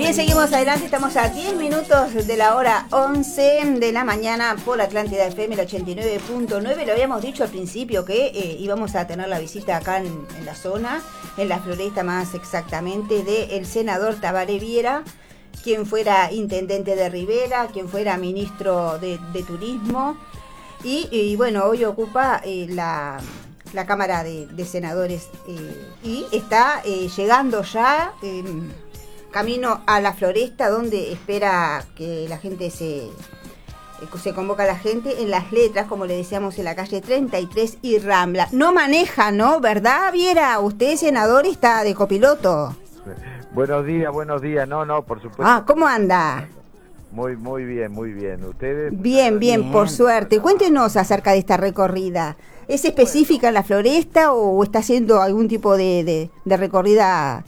Bien, seguimos adelante, estamos a 10 minutos de la hora 11 de la mañana por Atlántida FM, el 89.9. Lo habíamos dicho al principio que íbamos a tener la visita acá en la zona, en la Floresta más exactamente, del senador Tabaré Viera, quien fuera intendente de Rivera, quien fuera ministro de Turismo y bueno, hoy ocupa la Cámara de Senadores y está llegando ya camino a la Floresta, donde espera que la gente se convoca a la gente en Las Letras, como le decíamos, en la calle 33 y Rambla. No maneja, ¿no? ¿Verdad, Viera? Usted, senador, está de copiloto. Buenos días. No, por supuesto. Ah, ¿cómo anda? Muy bien. ¿Ustedes? Bien, por suerte. Cuéntenos acerca de esta recorrida. ¿Es específica en la Floresta o está haciendo algún tipo de recorrida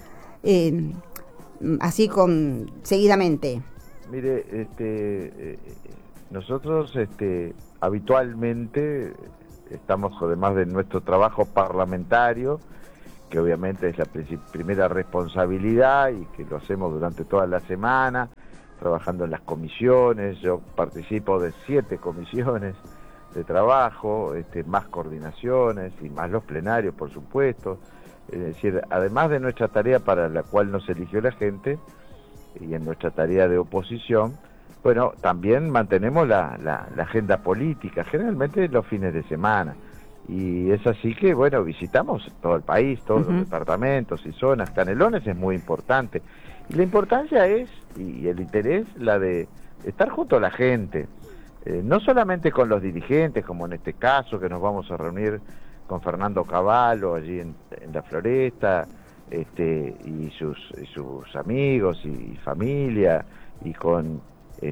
así seguidamente? Mire, nosotros habitualmente estamos, además de nuestro trabajo parlamentario, que obviamente es la primera responsabilidad y que lo hacemos durante toda la semana, trabajando en las comisiones. Yo participo de 7 comisiones de trabajo, más coordinaciones y más los plenarios, por supuesto. Es decir, además de nuestra tarea para la cual nos eligió la gente y en nuestra tarea de oposición, bueno, también mantenemos la agenda política, generalmente los fines de semana. Y es así que, bueno, visitamos todo el país, todos los departamentos y zonas. Canelones es muy importante. Y la importancia es, y el interés, la de estar junto a la gente. No solamente con los dirigentes, como en este caso, que nos vamos a reunir con Fernando Cavallo allí en la Floresta, y sus amigos y familia, y con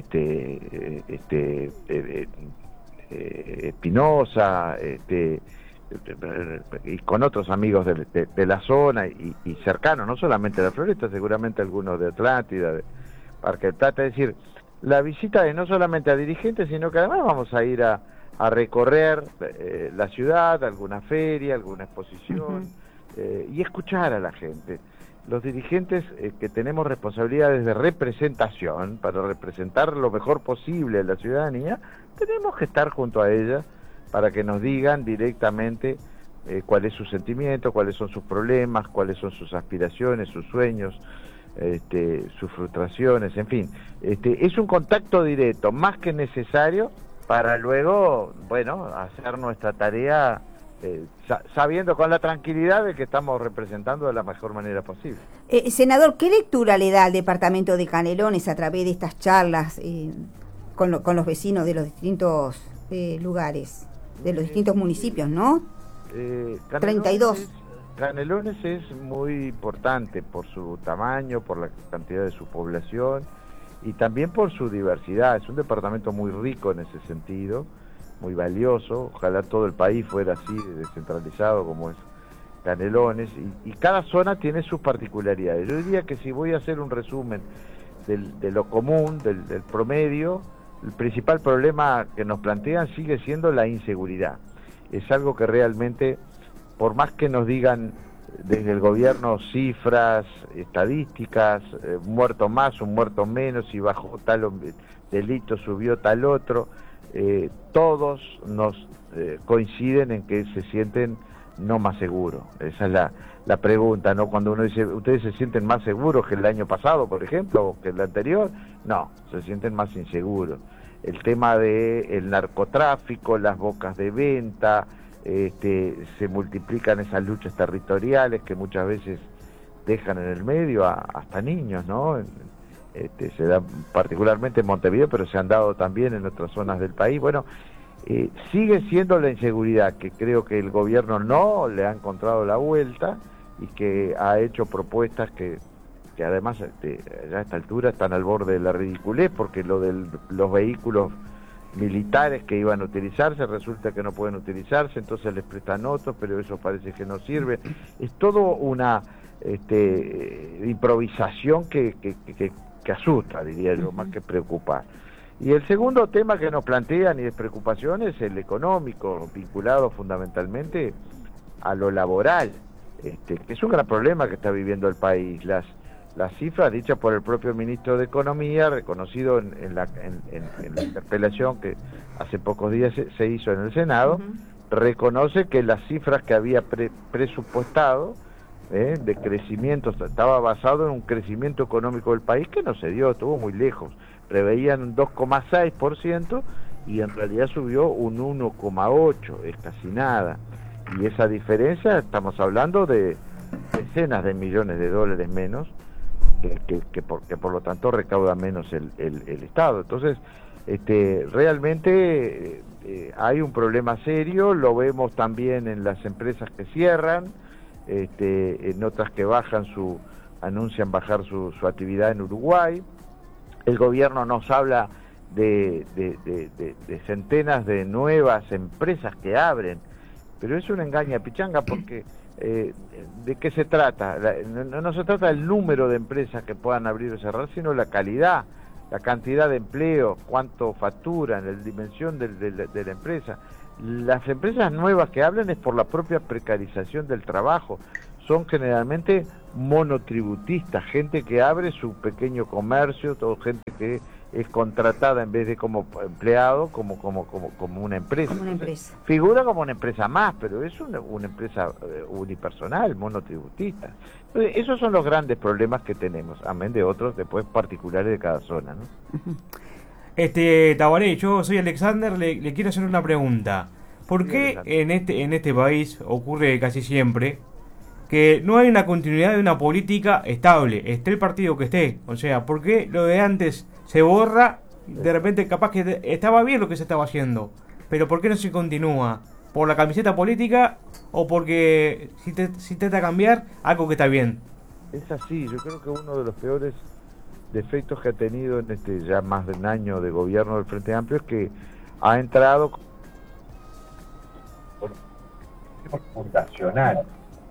Espinosa, y con otros amigos de la zona y cercanos, no solamente de la Floresta, seguramente algunos de Atlántida, de Parque del Plata. Es decir, la visita es no solamente a dirigentes, sino que además vamos a ir a recorrer la ciudad, alguna feria, alguna exposición, y escuchar a la gente. Los dirigentes que tenemos responsabilidades de representación, para representar lo mejor posible a la ciudadanía, tenemos que estar junto a ella para que nos digan directamente cuál es su sentimiento, cuáles son sus problemas, cuáles son sus aspiraciones, sus sueños, sus frustraciones, en fin. Es un contacto directo, más que necesario, para luego, bueno, hacer nuestra tarea sabiendo con la tranquilidad de que estamos representando de la mejor manera posible. Senador, ¿qué lectura le da al departamento de Canelones a través de estas charlas con los vecinos de los distintos lugares, de los distintos municipios, ¿no? 32. Canelones es muy importante por su tamaño, por la cantidad de su población y también por su diversidad. Es un departamento muy rico en ese sentido, muy valioso. Ojalá todo el país fuera así, descentralizado como es Canelones, y cada zona tiene sus particularidades. Yo diría que si voy a hacer un resumen de lo común, del promedio, el principal problema que nos plantean sigue siendo la inseguridad. Es algo que realmente, por más que nos digan desde el gobierno cifras, estadísticas, muerto más, un muerto menos, si bajó tal delito, subió tal otro, todos nos coinciden en que se sienten no más seguros. Esa es la pregunta, ¿no? Cuando uno dice, ¿ustedes se sienten más seguros que el año pasado, por ejemplo, o que el anterior? No, se sienten más inseguros. El tema del narcotráfico, las bocas de venta, se multiplican esas luchas territoriales que muchas veces dejan en el medio hasta niños, ¿no? Se da particularmente en Montevideo, pero se han dado también en otras zonas del país. Bueno, sigue siendo la inseguridad, que creo que el gobierno no le ha encontrado la vuelta y que ha hecho propuestas que además ya a esta altura están al borde de la ridiculez, porque lo de los vehículos militares que iban a utilizarse resulta que no pueden utilizarse, entonces les prestan otros, pero eso parece que no sirve. Es todo una improvisación que asusta, diría yo, más que preocupar. Y el segundo tema que nos plantean y es preocupación es el económico, vinculado fundamentalmente a lo laboral, que es un gran problema que está viviendo el país. Las las cifras dichas por el propio ministro de Economía, reconocido en la interpelación que hace pocos días se hizo en el Senado, reconoce que las cifras que había presupuestado de crecimiento, estaba basado en un crecimiento económico del país que no se dio, estuvo muy lejos. Preveían un 2,6% y en realidad subió un 1,8%, es casi nada. Y esa diferencia, estamos hablando de decenas de millones de dólares menos, que por lo tanto recauda menos el Estado. Entonces, realmente hay un problema serio, lo vemos también en las empresas que cierran, en otras que anuncian bajar su actividad en Uruguay. El gobierno nos habla de centenas de nuevas empresas que abren, pero es una engaña pichanga porque ¿de qué se trata? No se trata del número de empresas que puedan abrir o cerrar, sino la calidad, la cantidad de empleo, cuánto facturan, la dimensión de la empresa. Las empresas nuevas que hablan es por la propia precarización del trabajo. Son generalmente monotributistas, gente que abre su pequeño comercio, gente que es contratada en vez de como empleado, como una empresa. Como una empresa. Entonces, figura como una empresa más, pero es una empresa unipersonal, monotributista. Entonces, esos son los grandes problemas que tenemos, amén de otros después particulares de cada zona, ¿no? Tabaré, yo soy Alexander, le quiero hacer una pregunta. ¿Por qué en este país ocurre casi siempre que no hay una continuidad de una política estable, esté el partido que esté? O sea, ¿por qué lo de antes se borra? De repente capaz que estaba bien lo que se estaba haciendo, pero ¿por qué no se continúa? ¿Por la camiseta política o porque si intenta cambiar algo que está bien? Es así, yo creo que uno de los peores defectos que ha tenido en ya más de un año de gobierno del Frente Amplio es que ha entrado fundacional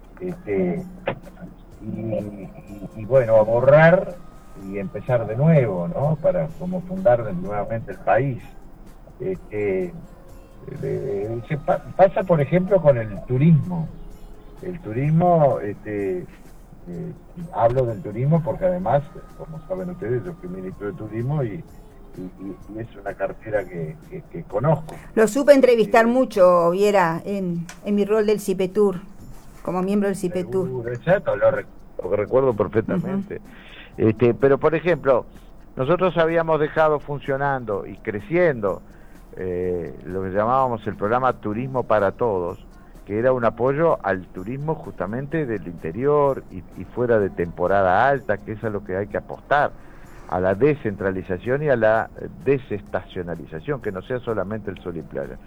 y bueno, a borrar y empezar de nuevo, ¿no? Para como fundar nuevamente el país. Pasa por ejemplo con el turismo. Hablo del turismo porque además, como saben ustedes, yo fui ministro de turismo y es una cartera que conozco. Lo supe entrevistar mucho, Viera, en mi rol del CIPETUR, como miembro del CIPETUR. Exacto, lo recuerdo perfectamente. Pero por ejemplo, nosotros habíamos dejado funcionando y creciendo lo que llamábamos el programa Turismo para Todos, que era un apoyo al turismo justamente del interior y fuera de temporada alta, que es a lo que hay que apostar, a la descentralización y a la desestacionalización, que no sea solamente el sol y playa.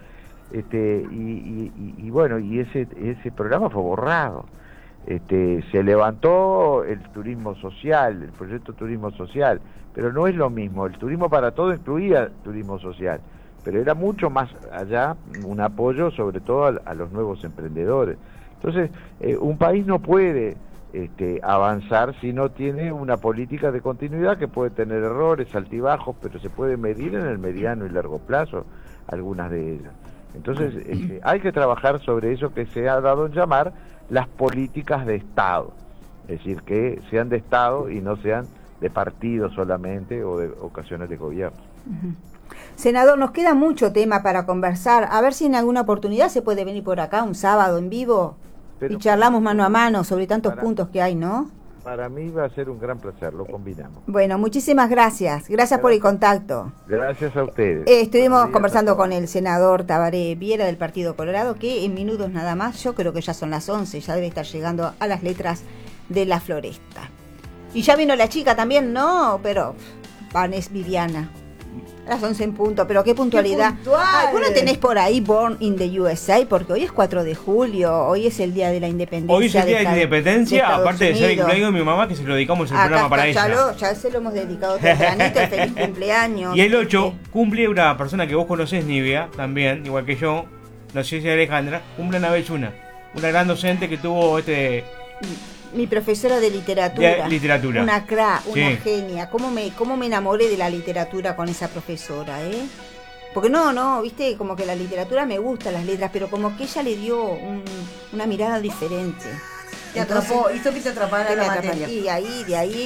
Bueno, y ese programa fue borrado. Se levantó el turismo social, el proyecto turismo social, pero no es lo mismo. El turismo para todo incluía turismo social, pero era mucho más allá un apoyo sobre todo a los nuevos emprendedores. Entonces, un país no puede avanzar si no tiene una política de continuidad, que puede tener errores, altibajos, pero se puede medir en el mediano y largo plazo algunas de ellas. Entonces, hay que trabajar sobre eso que se ha dado en llamar las políticas de Estado, es decir, que sean de Estado y no sean de partido solamente o de ocasiones de gobierno. Senador, nos queda mucho tema para conversar, a ver si en alguna oportunidad se puede venir por acá un sábado en vivo y charlamos mano a mano sobre tantos puntos que hay, ¿no? Para mí va a ser un gran placer, lo combinamos. Bueno, muchísimas gracias. Gracias por el contacto. Gracias a ustedes. Estuvimos conversando con el senador Tabaré Viera del Partido Colorado, que en minutos nada más, yo creo que ya son las 11, ya debe estar llegando a las letras de la floresta. Y ya vino la chica también, ¿no? Pero Vanessa Viviana. A las 11 en punto, pero qué puntualidad. ¿Vos no tenés por ahí Born in the USA? Porque hoy es 4 de julio, hoy es el Día de la Independencia. Hoy es el Día de la Independencia, aparte de ser el cumpleaños de mi mamá, que se lo dedicamos el programa para ella. Ya se lo hemos dedicado tempranito, feliz cumpleaños. Y el 8 cumple una persona que vos conocés, Nivia, también, igual que yo, no sé si Alejandra, cumple Ana Belluna, una gran docente que tuvo mi profesora de literatura. Una cra, una sí. Genia. ¿Cómo me enamoré de la literatura con esa profesora, eh? Porque no, viste, como que la literatura me gusta, las letras, pero como que ella le dio una mirada diferente. Te atrapó, hizo que te atrapara la materia. Y de ahí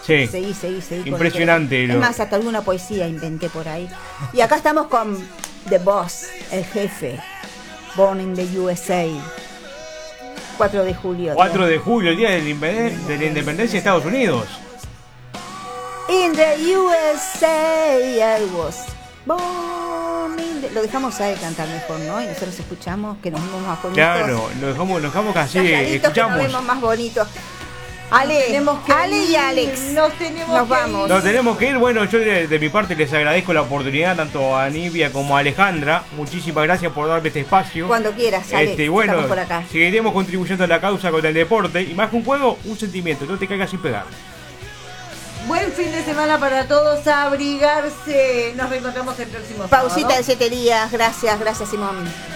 Sí. Seguí. Impresionante. Es más, hasta alguna poesía inventé por ahí. Y acá estamos con The Boss, el jefe. Born in the USA. 4 de julio. 4 de julio, el día de la independencia de Estados Unidos. In the USA I was born in the... Lo dejamos a él cantar mejor, ¿no? Y nosotros escuchamos, que nos vemos más bonitos. Claro, lo dejamos casi, escuchamos. Que nos vemos más bonitos. Ale y Alex, nos vamos. Nos tenemos que ir. Bueno, yo de mi parte les agradezco la oportunidad tanto a Nivia como a Alejandra. Muchísimas gracias por darme este espacio. Cuando quieras, Alex, bueno, estamos por acá. Seguiremos contribuyendo a la causa contra el deporte. Y más que un juego, un sentimiento. No te caigas sin pegar. Buen fin de semana para todos, a abrigarse. Nos reencontramos el próximo sábado. Pausita de 7 días. Gracias Simón.